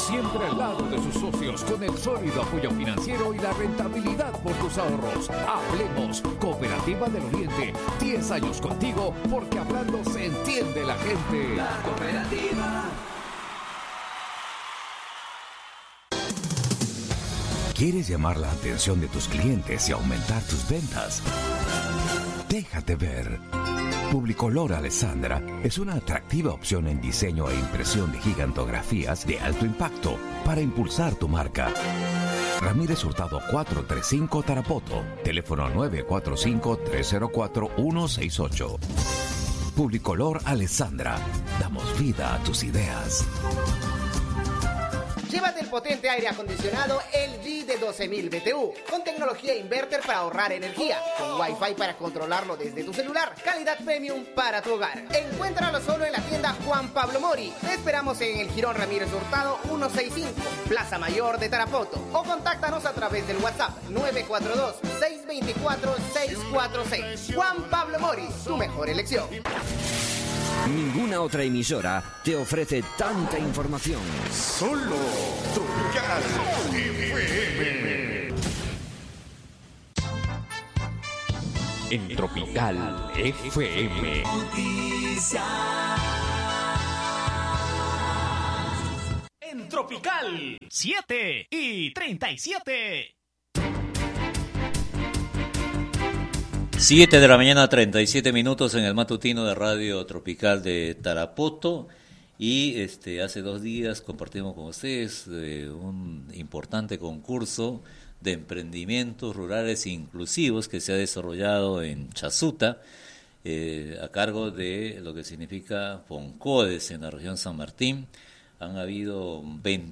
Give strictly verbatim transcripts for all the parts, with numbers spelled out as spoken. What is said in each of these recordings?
siempre al lado de sus socios con el sólido apoyo financiero y la rentabilidad por tus ahorros. Hablemos, Cooperativa del Oriente, diez años contigo porque hablando se entiende la gente. La Cooperativa. ¿Quieres llamar la atención de tus clientes y aumentar tus ventas? Déjate ver. Publicolor Alessandra es una atractiva opción en diseño e impresión de gigantografías de alto impacto para impulsar tu marca. Ramírez Hurtado cuatrocientos treinta y cinco Tarapoto, teléfono nueve cuatro cinco, tres cero cuatro, uno seis ocho. Publicolor Alessandra, damos vida a tus ideas. Llévate el potente aire acondicionado L G de doce mil B T U, con tecnología inverter para ahorrar energía, con Wi-Fi para controlarlo desde tu celular, calidad premium para tu hogar. Encuéntralo solo en la tienda Juan Pablo Mori. Te esperamos en el Jirón Ramírez Hurtado ciento sesenta y cinco, Plaza Mayor de Tarapoto, o contáctanos a través del WhatsApp nueve cuatro dos, seis dos cuatro, seis cuatro seis. Juan Pablo Mori, tu mejor elección. Ninguna otra emisora te ofrece tanta información. Solo Tropical F M. En Tropical F M. En Tropical siete y treinta y siete. siete de la mañana, treinta y siete minutos en el matutino de Radio Tropical de Tarapoto. Y este hace dos días compartimos con ustedes eh, un importante concurso de emprendimientos rurales inclusivos que se ha desarrollado en Chasuta, eh, a cargo de lo que significa FONCODES en la región San Martín. Han habido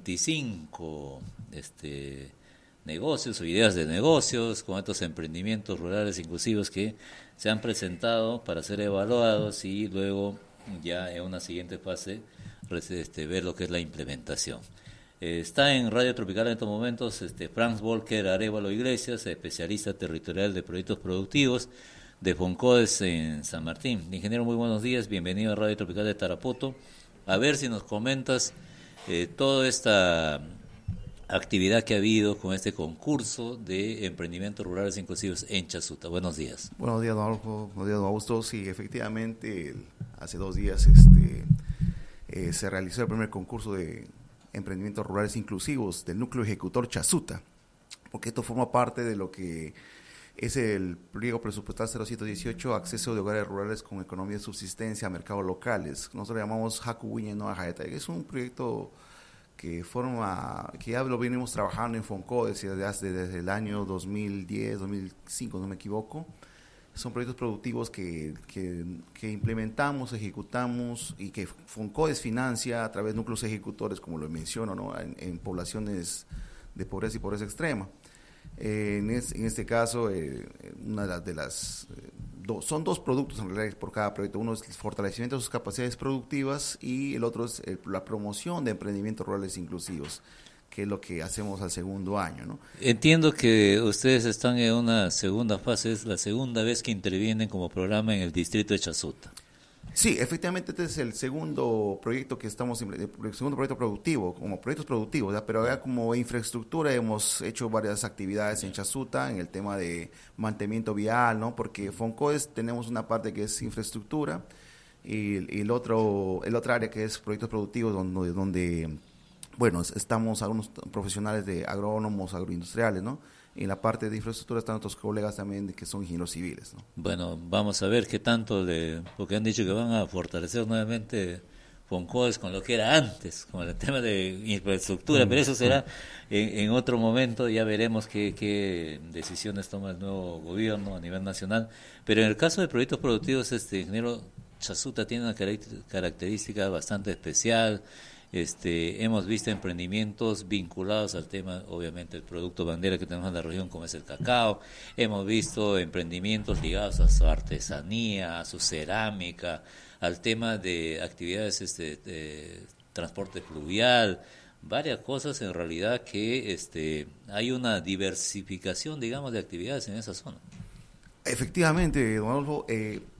veinticinco este negocios o ideas de negocios con estos emprendimientos rurales inclusivos que se han presentado para ser evaluados y luego ya en una siguiente fase este, ver lo que es la implementación. Eh, está en Radio Tropical en estos momentos este, Franz Volker Arévalo Iglesias, especialista territorial de proyectos productivos de FONCODES en San Martín. Ingeniero, muy buenos días, bienvenido a Radio Tropical de Tarapoto. A ver si nos comentas eh, toda esta actividad que ha habido con este concurso de emprendimientos rurales inclusivos en Chasuta. Buenos días. Buenos días, don Adolfo. Buenos días, don Augusto. Sí, efectivamente, hace dos días este, eh, se realizó el primer concurso de emprendimientos rurales inclusivos del núcleo ejecutor Chasuta, porque esto forma parte de lo que es el pliego presupuestal cero siete dieciocho, acceso de hogares rurales con economía de subsistencia a mercados locales. Nosotros lo llamamos Hakuwiñe no Ajayata. Es un proyecto que forma, que ya lo venimos trabajando en FONCODES desde, desde el año dos mil diez, dos mil cinco, no me equivoco. Son proyectos productivos que, que, que implementamos, ejecutamos y que FONCODES financia a través de núcleos ejecutores, como lo menciono, ¿no? en, en poblaciones de pobreza y pobreza extrema. Eh, en, es, en este caso, eh, una de las, de las eh, do, son dos productos en realidad por cada proyecto. Uno es el fortalecimiento de sus capacidades productivas y el otro es el, la promoción de emprendimientos rurales inclusivos, que es lo que hacemos al segundo año, ¿no? Entiendo que ustedes están en una segunda fase, es la segunda vez que intervienen como programa en el distrito de Chasuta. Sí, efectivamente este es el segundo proyecto que estamos, el segundo proyecto productivo, como proyectos productivos, ¿ya? Pero ya como infraestructura hemos hecho varias actividades en Chasuta, en el tema de mantenimiento vial, ¿no? Porque FONCODES tenemos una parte que es infraestructura y, y el otro, el otra área que es proyectos productivos donde, donde bueno, estamos algunos profesionales de agrónomos, agroindustriales, ¿no? En la parte de infraestructura están otros colegas también que son ingenieros civiles, ¿no? Bueno, vamos a ver qué tanto, de, porque han dicho que van a fortalecer nuevamente FONCODES con lo que era antes, con el tema de infraestructura, mm. pero eso será en, en otro momento, ya veremos qué, qué decisiones toma el nuevo gobierno a nivel nacional. Pero en el caso de proyectos productivos, este ingeniero, Chasuta tiene una característica bastante especial. Este, hemos visto emprendimientos vinculados al tema, obviamente, el producto bandera que tenemos en la región, como es el cacao. Hemos visto emprendimientos ligados a su artesanía, a su cerámica, al tema de actividades este, de transporte fluvial, varias cosas en realidad que este, hay una diversificación, digamos, de actividades en esa zona. Efectivamente, don Adolfo, eh,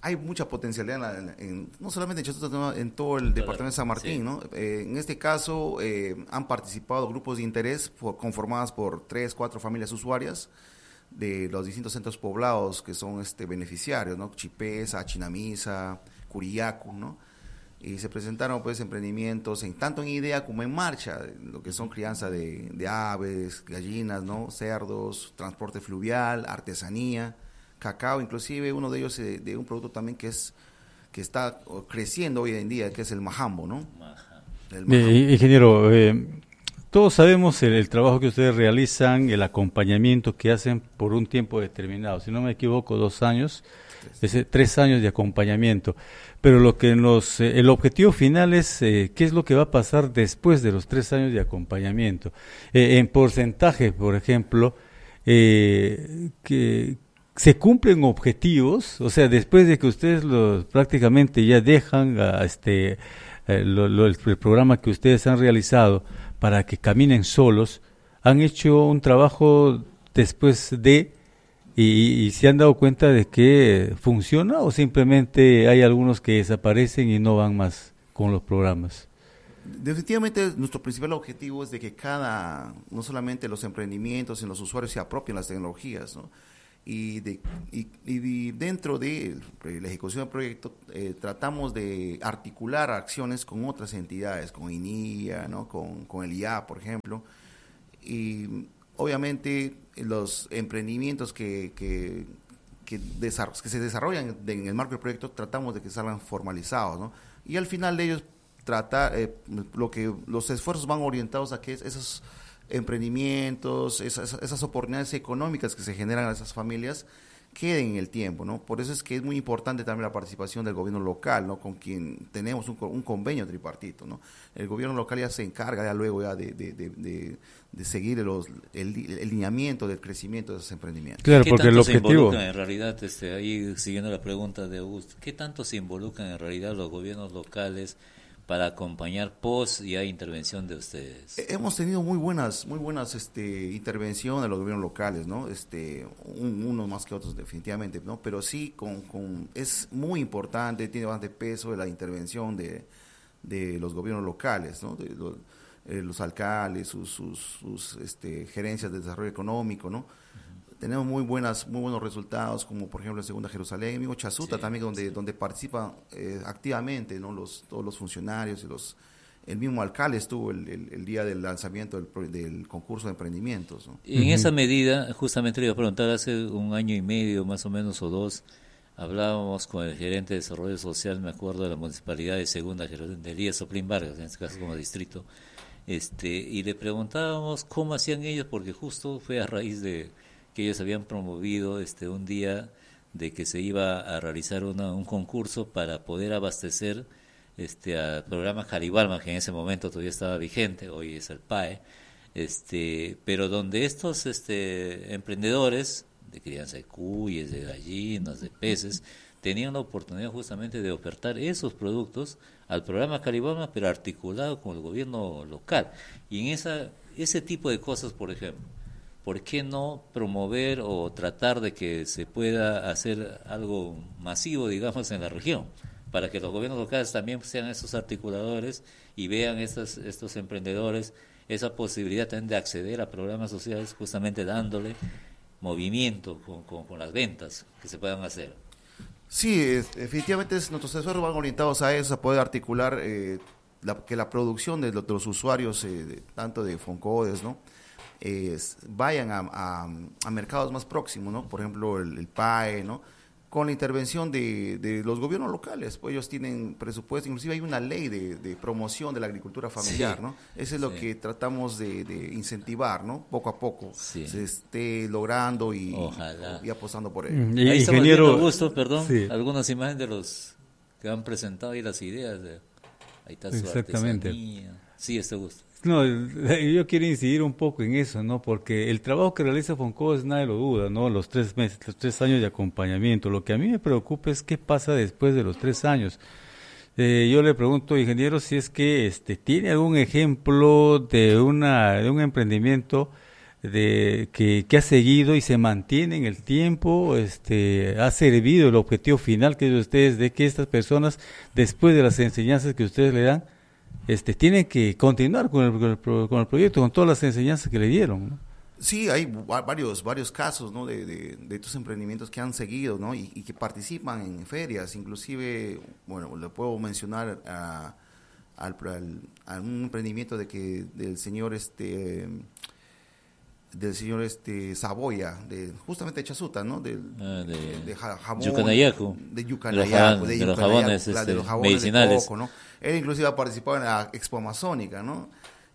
hay mucha potencialidad, en la, en, no solamente en Chasuta, sino en todo el departamento de San Martín, sí. ¿no? Eh, en este caso eh, han participado grupos de interés por, conformadas por tres, cuatro familias usuarias de los distintos centros poblados que son este, beneficiarios, ¿no? Chipesa, Chinamisa, Curiacu, ¿no? Y se presentaron pues emprendimientos en tanto en idea como en marcha, lo que son crianza de, de aves, gallinas, ¿no? Cerdos, transporte fluvial, artesanía, cacao, inclusive uno de ellos de, de un producto también que es que está creciendo hoy en día, que es el majambo, ¿no? El majambo. Eh, ingeniero, eh, todos sabemos el, el trabajo que ustedes realizan, el acompañamiento que hacen por un tiempo determinado, si no me equivoco, dos años, tres, es, tres años de acompañamiento, pero lo que nos, eh, el objetivo final es eh, qué es lo que va a pasar después de los tres años de acompañamiento. Eh, en porcentaje, por ejemplo, eh, que ¿se cumplen objetivos? O sea, después de que ustedes los prácticamente ya dejan a este eh, lo, lo, el, el programa que ustedes han realizado para que caminen solos, han hecho un trabajo después de y, y se han dado cuenta de que funciona, o simplemente hay algunos que desaparecen y no van más con los programas. Definitivamente nuestro principal objetivo es de que cada, no solamente los emprendimientos sino los usuarios se apropien las tecnologías, ¿no? Y, de, y, y dentro de la ejecución del proyecto eh, tratamos de articular acciones con otras entidades, con I N I A, ¿no? con, con el I A, por ejemplo, y obviamente los emprendimientos que, que, que, desarroll, que se desarrollan en el marco del proyecto tratamos de que salgan formalizados, ¿no? Y al final de ellos tratar, eh, lo que los esfuerzos van orientados a que esos emprendimientos, esas, esas oportunidades económicas que se generan a esas familias queden en el tiempo, ¿no? Por eso es que es muy importante también la participación del gobierno local, ¿no? Con quien tenemos un, un convenio tripartito, ¿no? El gobierno local ya se encarga ya luego ya de, de, de, de, de seguir los, el, el lineamiento del crecimiento de esos emprendimientos. Claro, porque el objetivo... ¿Qué tanto se involucran en realidad, este, ahí siguiendo la pregunta de Augusto, qué tanto se involucran en realidad los gobiernos locales para acompañar post y hay intervención de ustedes? Hemos tenido muy buenas, muy buenas este, intervenciones de los gobiernos locales, ¿no? Este, un, unos más que otros definitivamente, ¿no? Pero sí, con, con, es muy importante, tiene bastante peso la intervención de, de los gobiernos locales, ¿no? De los, eh, los alcaldes, sus, sus, sus este, gerencias de desarrollo económico, ¿no? Tenemos muy buenas, muy buenos resultados, como por ejemplo en Segunda Jerusalén, mismo Chasuta sí, también, donde, sí. donde participan eh, activamente, ¿no? los, todos los funcionarios y los, el mismo alcalde estuvo el, el, el día del lanzamiento del, del concurso de emprendimientos, ¿no? En uh-huh. esa medida, justamente le iba a preguntar, hace un año y medio más o menos o dos, hablábamos con el gerente de desarrollo social, me acuerdo, de la municipalidad de Segunda Jerusalén, de Elías Soplín Vargas, en este caso como distrito, este, y le preguntábamos cómo hacían ellos, porque justo fue a raíz de que ellos habían promovido este un día de que se iba a realizar una, un concurso para poder abastecer este al programa Jaribalma, que en ese momento todavía estaba vigente, hoy es el P A E, este, pero donde estos este emprendedores de crianza de cuyes, de gallinas, de peces, tenían la oportunidad justamente de ofertar esos productos al programa Jaribalma, pero articulado con el gobierno local. Y en esa ese tipo de cosas, por ejemplo, ¿por qué no promover o tratar de que se pueda hacer algo masivo, digamos, en la región? Para que los gobiernos locales también sean esos articuladores y vean estos, estos emprendedores esa posibilidad también de acceder a programas sociales, justamente dándole movimiento con, con, con las ventas que se puedan hacer. Sí, efectivamente es, nuestros esfuerzos van orientados a eso, a poder articular eh, la, que la producción de los, de los usuarios, eh, de, tanto de Foncodes, ¿no? Eh, vayan a, a, a mercados más próximos, ¿no? Por ejemplo, el, el P A E, ¿no? Con la intervención de, de los gobiernos locales, pues ellos tienen presupuesto, inclusive hay una ley de, de promoción de la agricultura familiar, sí, ¿no? Eso es lo sí. que tratamos de, de incentivar, ¿no? Poco a poco sí. se esté logrando y, y apostando por ello. Mm, y, ahí estamos ingeniero, viendo, Augusto, perdón, sí. algunas imágenes de los que han presentado y las ideas. De, ahí está su exactamente. Artesanía. Sí, este Augusto. No, yo quiero incidir un poco en eso, ¿no? Porque el trabajo que realiza Foncodes nadie lo duda, ¿no? Los tres meses, los tres años de acompañamiento. Lo que a mí me preocupa es qué pasa después de los tres años. Eh, yo le pregunto, ingeniero, si es que este tiene algún ejemplo de una de un emprendimiento de que, que ha seguido y se mantiene en el tiempo, este, ha servido el objetivo final que es de ustedes, de que estas personas, después de las enseñanzas que ustedes le dan, este, tienen que continuar con el, con el, con el proyecto, con todas las enseñanzas que le dieron, ¿no? Sí, hay varios varios casos, ¿no? de, de, de estos emprendimientos que han seguido, ¿no? y, y que participan en ferias, inclusive, bueno, le puedo mencionar a, al, al, a un emprendimiento de que del señor este del señor este Saboya, de justamente de Chasuta, ¿no? Del, ah, de, de, de jabón, Yucanayacu, de Yucanayacu, de, de los jabones, la, este, de los jabones medicinales. de coco, ¿no? Él inclusive ha participado en la Expo Amazónica, ¿no?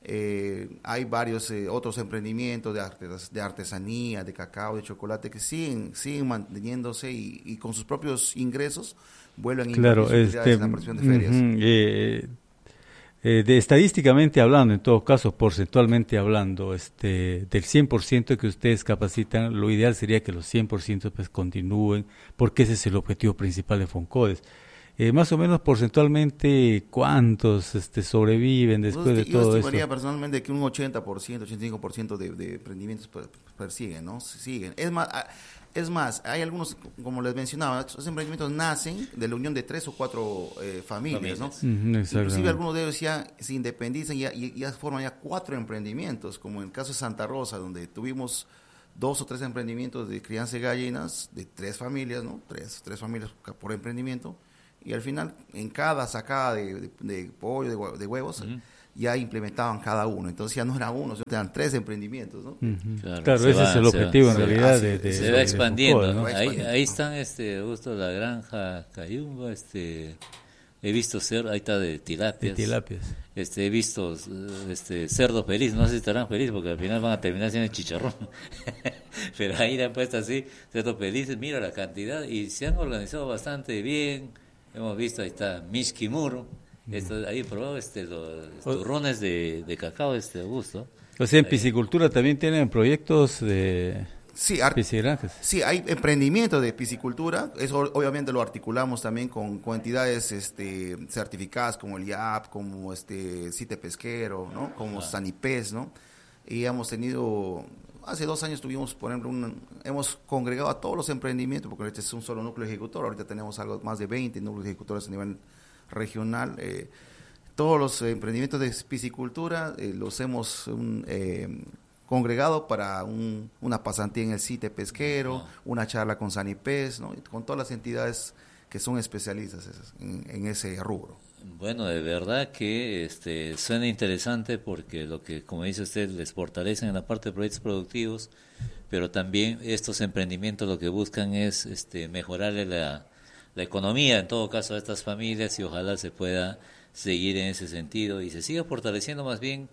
Eh, hay varios eh, otros emprendimientos de, artes, de artesanía, de cacao, de chocolate que siguen siguen manteniéndose y, y con sus propios ingresos vuelven claro, a este, en la presión de ferias. Uh-huh, eh, eh, de estadísticamente hablando, en todo caso, porcentualmente hablando, este, del cien por ciento que ustedes capacitan, lo ideal sería que los cien por ciento pues continúen, porque ese es el objetivo principal de Foncodes. Eh, más o menos porcentualmente, ¿cuántos este, sobreviven después Entonces, de todo esto? Yo estimaría personalmente que un ochenta por ciento, ochenta y cinco por ciento de, de emprendimientos per, persiguen, ¿no? Siguen. Es más, es más, hay algunos, como les mencionaba, esos emprendimientos nacen de la unión de tres o cuatro eh, familias, familias, ¿no? Uh-huh, inclusive algunos de ellos ya se independizan y ya, ya, ya forman ya cuatro emprendimientos, como en el caso de Santa Rosa, donde tuvimos dos o tres emprendimientos de crianza de gallinas, de tres familias, ¿no? Tres, tres familias por emprendimiento. Y al final, en cada sacada de, de, de pollo, de, de huevos, uh-huh. ya implementaban cada uno. Entonces ya no era uno, sino eran tres emprendimientos, ¿no? Uh-huh. Claro, claro ese va, es el objetivo va, en realidad. Va, de, de, se de, va expandiendo, de ¿no? Foucault, Ahí, ahí están, este, justo la granja Cayumba, este... He visto cerdo, ahí está de tilapias. De tilapias. Este, he visto este cerdo feliz, no sé si estarán felices porque al final van a terminar siendo chicharrón. Pero ahí le han puesto así, cerdos felices, mira la cantidad, y se han organizado bastante bien. Hemos visto, ahí está Mishkimuro, esto, ahí he probado este, los turrones de, de cacao, este Augusto. O sea, en piscicultura también tienen proyectos de... Sí, ar- sí, hay emprendimientos de piscicultura, eso obviamente lo articulamos también con, con entidades este, certificadas como el I A P, como este CITE Pesquero, ¿no? Como ah. Sanipes, ¿no? Y hemos tenido, hace dos años tuvimos, por ejemplo, un, hemos congregado a todos los emprendimientos, porque este es un solo núcleo ejecutor, ahorita tenemos algo más de veinte núcleos ejecutores a nivel regional. Eh, todos los emprendimientos de piscicultura eh, los hemos... Un, eh, congregado para un, una pasantía en el CITE Pesquero, ah. una charla con Sanipes, ¿no? Con todas las entidades que son especialistas en, en ese rubro. Bueno, de verdad que este suena interesante porque lo que, como dice usted, les fortalecen en la parte de proyectos productivos, pero también estos emprendimientos lo que buscan es este mejorarle la, la economía, en todo caso, a estas familias, y ojalá se pueda seguir en ese sentido y se siga fortaleciendo más bien.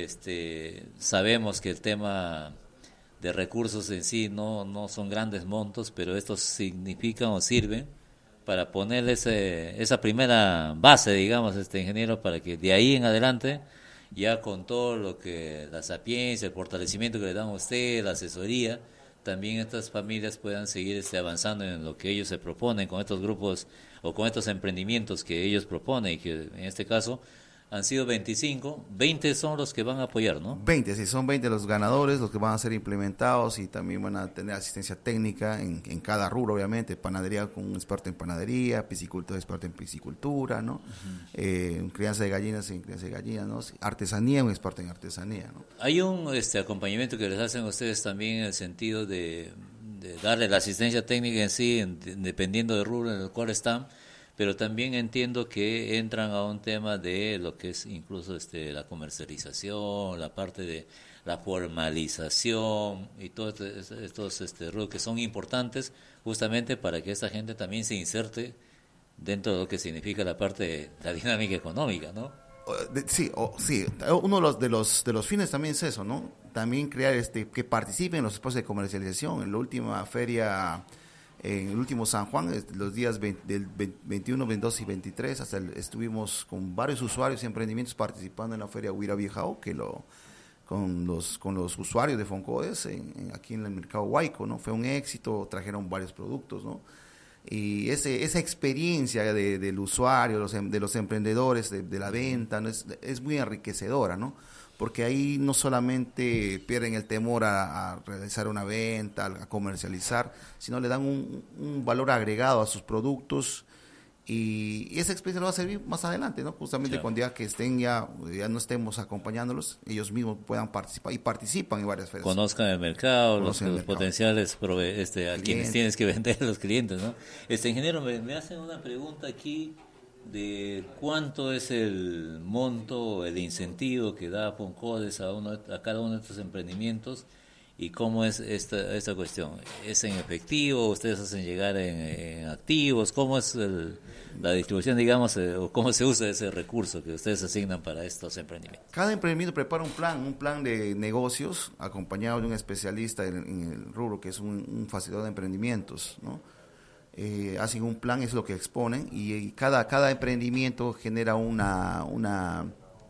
Este, sabemos que el tema de recursos en sí no, no son grandes montos, pero estos significan o sirven para ponerle ese, esa primera base, digamos, este ingeniero, para que de ahí en adelante, ya con todo lo que la sapiencia, el fortalecimiento que le dan a usted, la asesoría, también estas familias puedan seguir este, avanzando en lo que ellos se proponen con estos grupos o con estos emprendimientos que ellos proponen, y que en este caso han sido veinticinco, veinte son los que van a apoyar, ¿no? veinte, sí, son veinte los ganadores, los que van a ser implementados, y también van a tener asistencia técnica en, en cada rubro, obviamente, panadería con un experto en panadería, piscicultura, experto en piscicultura, ¿no? Uh-huh. Eh, crianza de gallinas en crianza de gallinas, ¿no? Artesanía, un experto en artesanía, ¿no? Hay un este acompañamiento que les hacen a ustedes también en el sentido de, de darle la asistencia técnica en sí, en, dependiendo del rubro en el cual están, pero también entiendo que entran a un tema de lo que es incluso este la comercialización, la parte de la formalización y todos estos este, rubros que son importantes justamente para que esta gente también se inserte dentro de lo que significa la parte de la dinámica económica, ¿no? Sí, oh, sí. Uno de los, de los de los fines también es eso, ¿no? También crear este que participen en los espacios de comercialización. En la última feria, en el último San Juan, los días veinte, del veintiuno, veintidós y veintitrés, hasta el, estuvimos con varios usuarios y emprendimientos participando en la feria Huira Viejao, que lo con los con los usuarios de Foncodes en, en, aquí en el mercado Huayco, ¿no? Fue un éxito, trajeron varios productos, ¿no? Y ese, esa experiencia de, del usuario, los, de los emprendedores, de, de la venta, ¿no? es, es muy enriquecedora, ¿no? Porque ahí no solamente pierden el temor a, a realizar una venta, a comercializar, sino le dan un, un valor agregado a sus productos, y esa experiencia nos va a servir más adelante, ¿no? Justamente claro. Cuando ya que estén ya, ya no estemos acompañándolos, ellos mismos puedan participar, y participan en varias ferias. Conozcan el mercado, los, el los mercado. potenciales prove este, a Cliente. Quienes tienes que vender, los clientes, ¿no? Este ingeniero, me, me hacen una pregunta aquí de cuánto es el monto, el incentivo que da Foncodes a, uno, a cada uno de estos emprendimientos, y cómo es esta esta cuestión. ¿Es en efectivo? ¿Ustedes hacen llegar en, en activos? ¿Cómo es el, la distribución, digamos, eh, o cómo se usa ese recurso que ustedes asignan para estos emprendimientos? Cada emprendimiento prepara un plan, un plan de negocios acompañado de un especialista en, en el rubro, que es un, un facilitador de emprendimientos, ¿no? Eh, hacen un plan, es lo que exponen, y, y cada, cada emprendimiento genera una, una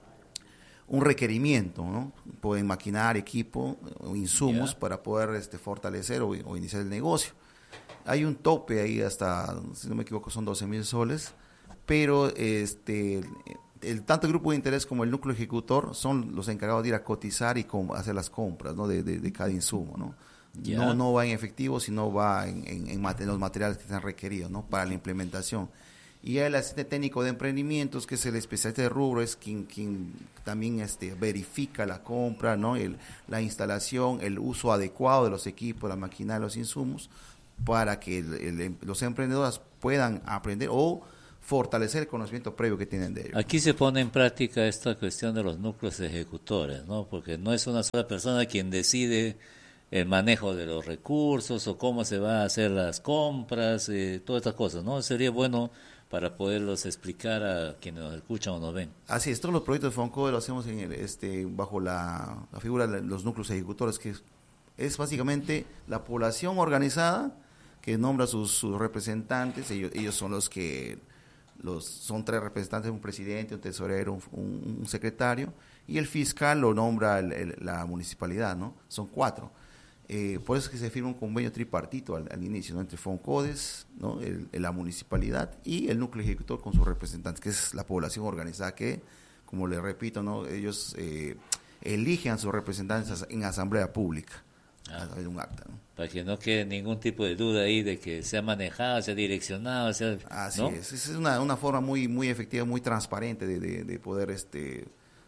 un requerimiento, ¿no? Pueden maquinar, equipo o insumos yeah. para poder este, fortalecer o, o iniciar el negocio. Hay un tope ahí hasta, si no me equivoco, son doce mil soles, pero este el tanto el grupo de interés como el núcleo ejecutor son los encargados de ir a cotizar y com hacer las compras, ¿no? de, de, de cada insumo, ¿no? Yeah. No, no va en efectivo, sino va en, en, en, en los materiales que están requeridos, ¿no? Para la implementación. Y el asistente técnico de emprendimientos, que es el especialista de rubro, es quien, quien también este, verifica la compra, ¿no? el, la instalación, el uso adecuado de los equipos, la maquinaria, los insumos, para que el, el, los emprendedores puedan aprender o fortalecer el conocimiento previo que tienen de ellos. Aquí se pone en práctica esta cuestión de los núcleos ejecutores, ¿no? Porque no es una sola persona quien decide el manejo de los recursos o cómo se va a hacer las compras, eh, todas estas cosas, ¿no? Sería bueno para poderlos explicar a quienes nos escuchan o nos ven. Así es, todos los proyectos de Foncodes lo hacemos en el, este, bajo la, la figura de los núcleos ejecutores, que es, es básicamente la población organizada que nombra sus, sus representantes. Ellos, ellos son los que, los son tres representantes, un presidente, un tesorero, un, un, un secretario, y el fiscal lo nombra el, el, la municipalidad, ¿no? Son cuatro. Eh, por eso es que se firma un convenio tripartito al, al inicio, ¿no? Entre Foncodes, ¿no? el, el, la municipalidad y el núcleo ejecutor con sus representantes, que es la población organizada que, como le repito, ¿no? ellos eh, eligen a sus representantes en asamblea pública. Ah, a un acta, ¿no? Para que no quede ningún tipo de duda ahí de que sea manejado, sea direccionado, sea, así ¿no? es, es una, una forma muy muy efectiva, muy transparente de, de, de poder este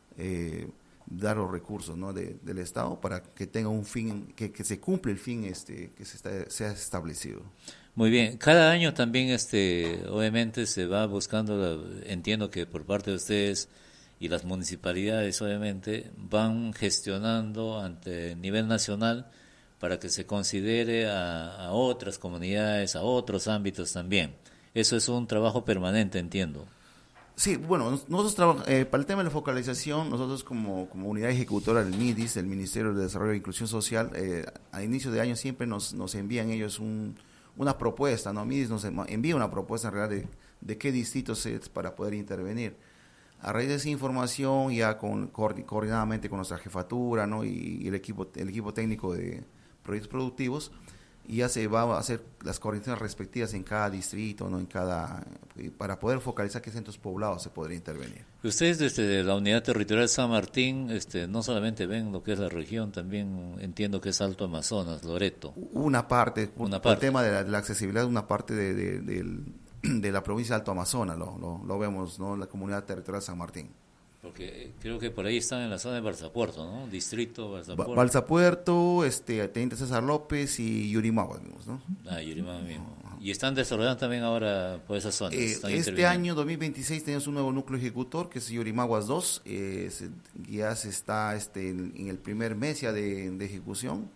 eh, dar los recursos, ¿no? de, del Estado para que tenga un fin, que, que se cumpla el fin este que se está, se ha establecido. Muy bien, cada año también este obviamente se va buscando, la, entiendo que por parte de ustedes y las municipalidades obviamente van gestionando ante el nivel nacional para que se considere a, a otras comunidades, a otros ámbitos también. Eso es un trabajo permanente, entiendo. Sí, bueno, nosotros trabajamos, eh, para el tema de la focalización, nosotros como, como unidad ejecutora del MIDIS, del Ministerio de Desarrollo e Inclusión Social, eh, a inicio de año siempre nos, nos envían ellos un, una propuesta, ¿no? MIDIS nos envía una propuesta en realidad de, de qué distritos es para poder intervenir. A raíz de esa información, ya con, coordinadamente con nuestra jefatura, ¿no? y, y el equipo el equipo técnico de proyectos productivos, y ya se va a hacer las coordinaciones respectivas en cada distrito, ¿no? en cada para poder focalizar qué centros poblados se podría intervenir. Ustedes desde la Unidad Territorial San Martín este, no solamente ven lo que es la región, también entiendo que es Alto Amazonas, Loreto. Una parte, una por parte. el tema de la, de la accesibilidad, una parte de, de, de, de la provincia de Alto Amazonas, lo, lo, lo vemos, ¿no? La Comunidad Territorial San Martín. Porque creo que por ahí están en la zona de Balsapuerto, ¿no? Distrito Balsapuerto. Balsapuerto, este, Teniente César López y Yurimagua, ¿no? Ah, Yurimagua mismo. Y están desarrollando también ahora por esas zonas. Eh, este año, dos mil veintiséis, tenemos un nuevo núcleo ejecutor, que es Yurimaguas dos. Eh, se, ya se está este, en, en el primer mes ya de, de ejecución.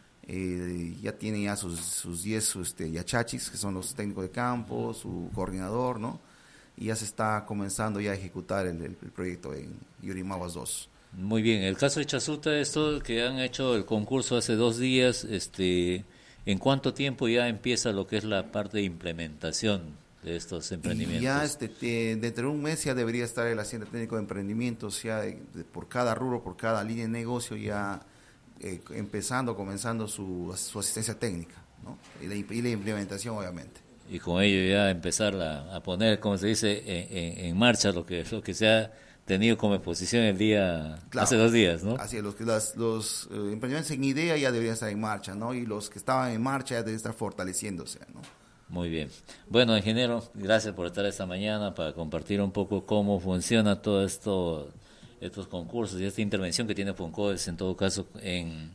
Eh, ya tiene ya sus, sus diez sus, este, yachachis, que son los técnicos de campo, su coordinador, ¿no? Y ya se está comenzando ya a ejecutar el, el, el proyecto en Yurimaguas dos. Muy bien, el caso de Chasuta, esto que han hecho el concurso hace dos días, este, ¿en cuánto tiempo ya empieza lo que es la parte de implementación de estos emprendimientos? Y ya este, te, dentro de un mes ya debería estar el asistente técnico de emprendimientos, ya de, de, por cada rubro, por cada línea de negocio, ya eh, empezando, comenzando su, su asistencia técnica, ¿no? Y la, y la implementación, obviamente. y con ello ya empezar a, a poner, como se dice, en, en, en marcha lo que, lo que se ha tenido como exposición el día, claro, hace dos días, ¿no? Así es, los, las, los eh, emprendimientos en idea ya deberían estar en marcha, ¿no? Y los que estaban en marcha ya deben estar fortaleciéndose, ¿no? Muy bien. Bueno, ingeniero, gracias por estar esta mañana para compartir un poco cómo funciona todo esto, estos concursos y esta intervención que tiene FONCODES, en todo caso, en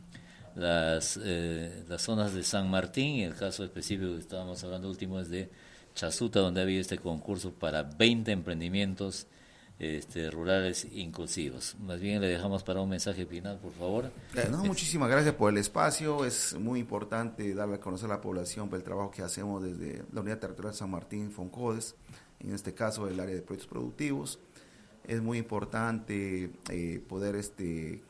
las, eh, las zonas de San Martín, y el caso específico que estábamos hablando último es de Chasuta, donde ha habido este concurso para veinte emprendimientos este, rurales inclusivos. Más bien le dejamos para un mensaje final, por favor. Eh, no, muchísimas gracias por el espacio. Es muy importante darle a conocer a la población por el trabajo que hacemos desde la Unidad Territorial de San Martín, FONCODES, en este caso el área de proyectos productivos. Es muy importante eh, poder este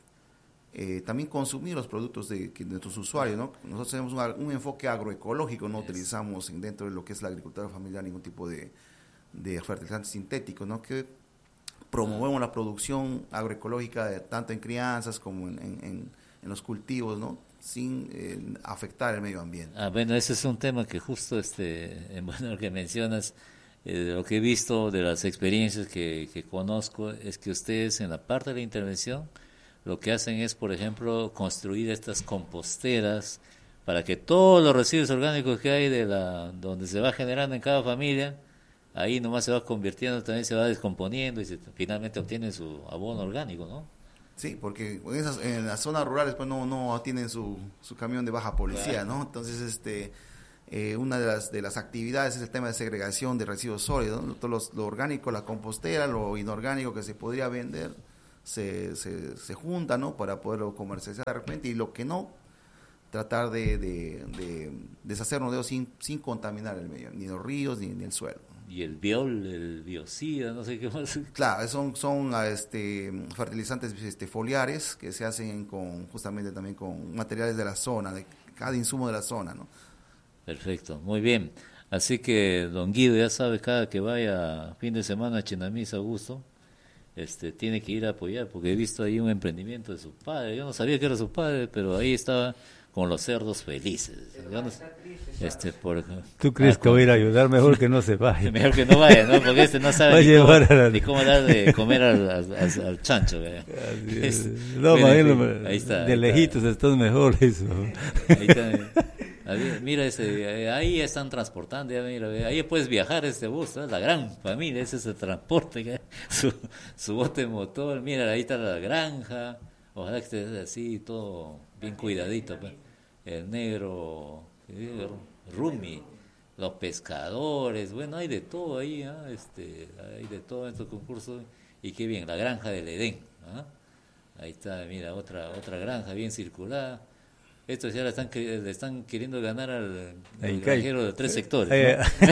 eh, también consumir los productos de, de nuestros usuarios, ¿no? Nosotros tenemos un, un enfoque agroecológico, no utilizamos dentro de lo que es la agricultura familiar ningún tipo de, de fertilizantes sintéticos, ¿no? Que promovemos la producción agroecológica de, tanto en crianzas como en, en, en los cultivos, ¿no? Sin eh, afectar el medio ambiente. Ah, bueno, ese es un tema que justo, este, en bueno, lo que mencionas, eh, de lo que he visto, de las experiencias que, que conozco, es que ustedes en la parte de la intervención lo que hacen es, por ejemplo, construir estas composteras para que todos los residuos orgánicos que hay de la donde se va generando en cada familia, ahí nomás se va convirtiendo, también se va descomponiendo y se, finalmente obtiene su abono orgánico, ¿no? Sí, porque en, esas, en las zonas rurales pues no no tienen su, su camión de baja policía, ¿no? Entonces, este eh, una de las de las actividades es el tema de segregación de residuos sólidos, ¿no? Todo los, lo orgánico, la compostera, lo inorgánico que se podría vender, se, se, se junta, ¿no? Para poderlo comercializar de repente, y lo que no, tratar de, de, de deshacernos de ellos sin, sin contaminar el medio, ni los ríos ni, ni el suelo. Y el biol, el biocida, no sé qué más. Claro, son son este fertilizantes este foliares que se hacen con justamente también con materiales de la zona, de cada insumo de la zona, ¿no? Perfecto, muy bien. Así que don Guido ya sabe, cada que vaya fin de semana a Chinamisa, Augusto, este tiene que ir a apoyar, porque he visto ahí un emprendimiento de su padre. Yo no sabía que era su padre, pero ahí estaba con los cerdos felices. No, este, por, ¿Tú crees ah, que voy a ir a ayudar? Mejor que no se vaya. Mejor que no vaya, ¿no? Porque este no sabe ni cómo, la... ni cómo dar de comer al, al, al, al chancho. Es, no, bueno, fin, ahí está. De ahí lejitos están mejor eso. Ahí está. Mira, ese, ahí están transportando, ya mira, ahí puedes viajar este bus, ¿no? La gran familia, ese es el transporte, su, su bote motor, mira, ahí está la granja, ojalá que esté así, todo bien cuidadito, pues. El negro, Rumi, los pescadores, bueno, hay de todo ahí, ¿eh? este, hay de todo en estos concursos, y qué bien, la granja del Edén, ¿eh? Ahí está, mira, otra otra granja bien circulada. Estos ya le están, le están queriendo ganar al, al granjero de tres sectores, ¿no?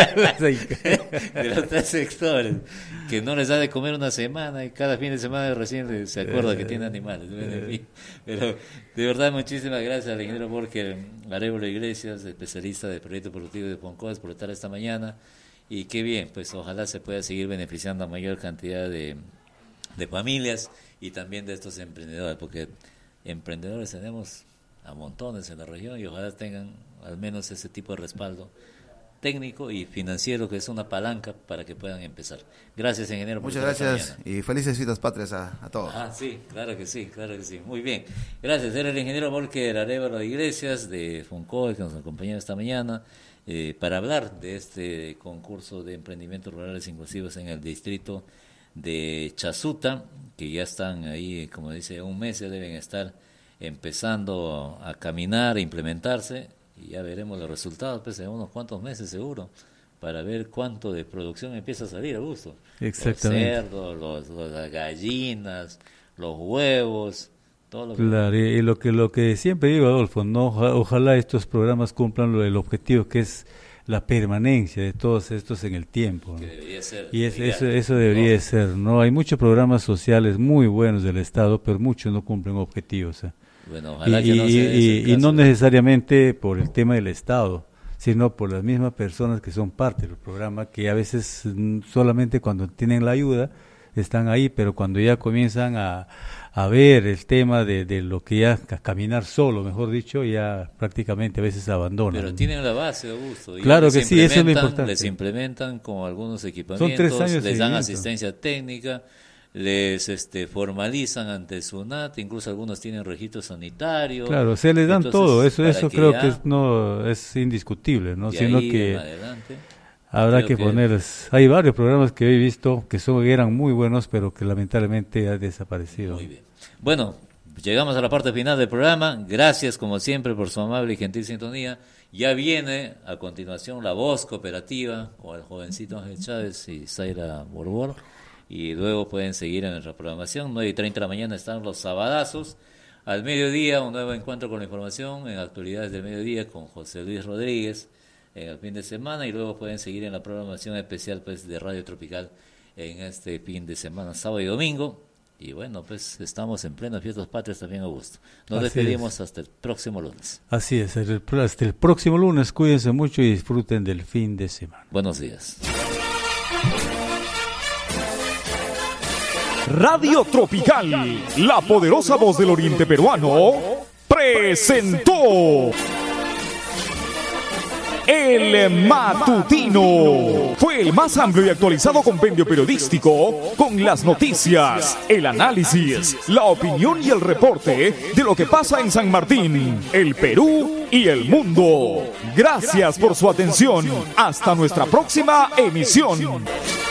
De los tres sectores, que no les da de comer una semana y cada fin de semana recién se acuerda que tiene animales. Pero de verdad, muchísimas gracias al ingeniero Borger Arévalo Iglesias, especialista de proyectos productivos de FONCODES, por estar esta mañana. Y qué bien, pues ojalá se pueda seguir beneficiando a mayor cantidad de, de familias y también de estos emprendedores, porque emprendedores tenemos a montones en la región y ojalá tengan al menos ese tipo de respaldo técnico y financiero, que es una palanca para que puedan empezar. Gracias, ingeniero. Muchas gracias y felices fiestas patrias a, a todos. Ah, sí, claro que sí, claro que sí. Muy bien. Gracias. Era el ingeniero Borger Arévalo Iglesias de FONCODES que nos acompañó esta mañana eh, para hablar de este concurso de emprendimientos rurales inclusivos en el distrito de Chasuta, que ya están ahí, como dice, un mes ya deben estar empezando a caminar, a implementarse, y ya veremos los resultados pues en unos cuantos meses seguro, para ver cuánto de producción empieza a salir, Augusto. Exactamente. Los cerdos, los, los, las gallinas, los huevos, todo lo que... Claro, y lo que, lo que siempre digo, Adolfo, no ojalá estos programas cumplan lo, el objetivo que es la permanencia de todos estos en el tiempo, ¿no? Que debería ser, y es, eso, eso debería no. ser, ¿no? Hay muchos programas sociales muy buenos del Estado, pero muchos no cumplen objetivos, ¿eh? Bueno, ojalá y, que no y, sea y, ese y no caso. necesariamente por el tema del Estado, sino por las mismas personas que son parte del programa, que a veces solamente cuando tienen la ayuda están ahí, pero cuando ya comienzan a, a ver el tema de, de lo que ya a caminar solo, mejor dicho, ya prácticamente a veces abandonan. Pero tienen la base, Augusto. Y claro que sí, eso es lo importante. Les implementan con algunos equipamientos, Son tres años les dan seguidos. asistencia técnica, les este, formalizan ante SUNAT, incluso algunos tienen registro sanitario. Claro, se les dan Entonces, todo, eso eso que creo ya, que es, no es indiscutible, ¿no? Sino ahí que en adelante, habrá que, que ponerles, hay varios programas que he visto que son eran muy buenos, pero que lamentablemente han desaparecido. Muy bien. Bueno, llegamos a la parte final del programa. Gracias, como siempre, por su amable y gentil sintonía. Ya viene a continuación La Voz Cooperativa con el jovencito Ángel Chávez y Zaira Borbor. Y luego pueden seguir en nuestra programación. nueve y treinta de la mañana están los sabadazos. Al mediodía, un nuevo encuentro con la información en Actualidades del Mediodía con José Luis Rodríguez en el fin de semana. Y luego pueden seguir en la programación especial pues de Radio Tropical en este fin de semana, sábado y domingo. Y bueno, pues estamos en plenas fiestas patrias también, Augusto. Nos Así despedimos es. hasta el próximo lunes. Así es, el- hasta el próximo lunes, cuídense mucho y disfruten del fin de semana. Buenos días. Radio Tropical, la poderosa voz del oriente peruano, presentó El Matutino. Fue el más amplio y actualizado compendio periodístico con las noticias, el análisis, la opinión y el reporte de lo que pasa en San Martín, el Perú y el mundo. Gracias por su atención. Hasta nuestra próxima emisión.